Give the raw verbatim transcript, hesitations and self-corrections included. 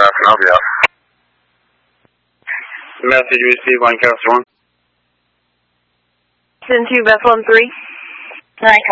traffic, I'll be out. Message received, Lancaster one. Send to Bethlehem three. Nine.